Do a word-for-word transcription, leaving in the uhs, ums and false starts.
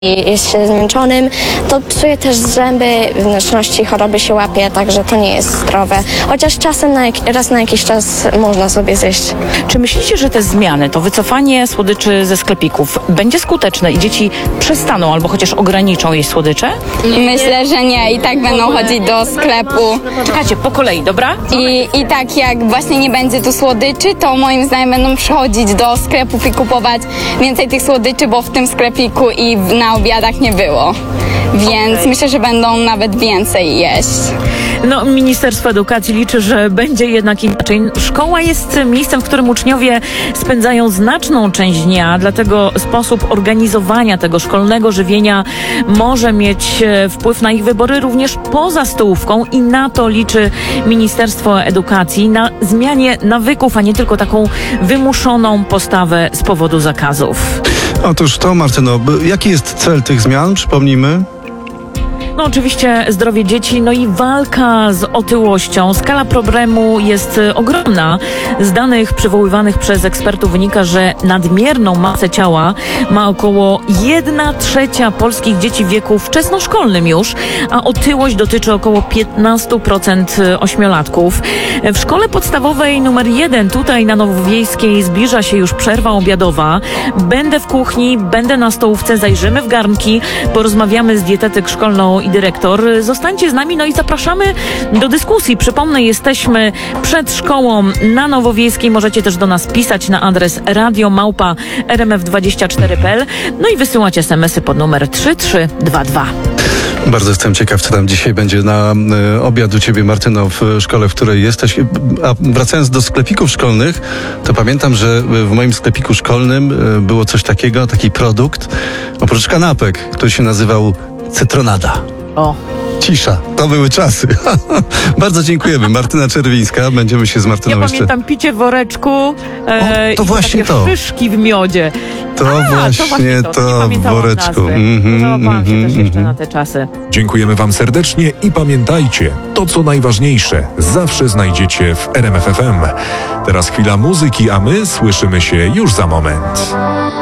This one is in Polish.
i jest się zmęczonym, to psuje też zęby, wnętrzności, choroby się łapie, także to nie jest zdrowe. Chociaż czasem na jak, raz na jakiś czas można sobie zjeść. Czy myślicie, że te zmiany, to wycofanie słodyczy ze sklepików będzie skuteczne i dzieci przestaną albo chociaż ograniczą jeść słodycze? Myślę, że nie. I tak będą chodzić do sklepu. Czekajcie, po kolei, dobra? I, I tak jak właśnie nie będzie tu słodyczy, to moim zdaniem będą przychodzić do sklepów i kupować więcej tych słodyczy, bo w tym sklepiku i na obiadach nie było. Więc okay. Myślę, że będą nawet więcej jeść. No, Ministerstwo Edukacji liczy, że będzie jednak inaczej. Szkoła jest miejscem, w którym uczniowie spędzają znaczną część dnia, dlatego sposób organizowania tego szkolnego żywienia może mieć wpływ na ich wybory również poza stołówką i na to liczy Ministerstwo Edukacji, na zmianie nawyków, a nie tylko taką wymuszoną postawę z powodu zakazów. Otóż to, Martyno, jaki jest cel tych zmian? Przypomnijmy. No oczywiście zdrowie dzieci, no i walka z otyłością. Skala problemu jest ogromna. Z danych przywoływanych przez ekspertów wynika, że nadmierną masę ciała ma około jedna trzecia polskich dzieci w wieku wczesnoszkolnym już, a otyłość dotyczy około piętnaście procent ośmiolatków. W szkole podstawowej numer jeden tutaj na Nowowiejskiej zbliża się już przerwa obiadowa. Będę w kuchni, będę na stołówce, zajrzymy w garnki, porozmawiamy z dietetyk szkolną i dyrektor. Zostańcie z nami, no i zapraszamy do dyskusji. Przypomnę, jesteśmy przed szkołą na Nowowiejskiej. Możecie też do nas pisać na adres radio małpa r m f dwadzieścia cztery kropka p l. No i wysyłać es em esy pod numer trzy trzy dwa dwa. Bardzo jestem ciekaw, co tam dzisiaj będzie na y, obiad u ciebie, Martyno, w szkole, w której jesteś. A wracając do sklepików szkolnych, to pamiętam, że w moim sklepiku szkolnym y, było coś takiego, taki produkt, oprócz kanapek, który się nazywał cytronada. O. Cisza. To były czasy. Bardzo dziękujemy. Martyna Czerwińska. Będziemy się z Martyną ja jeszcze... Ja pamiętam picie w woreczku e, o, to i właśnie takie to. szyszki w miodzie. To, A, właśnie, to właśnie to. to w woreczku. Mm-hmm, mm-hmm, się też jeszcze na te czasy. Dziękujemy wam serdecznie i pamiętajcie, to co najważniejsze zawsze znajdziecie w R M F F M. Teraz chwila muzyki, a my słyszymy się już za moment.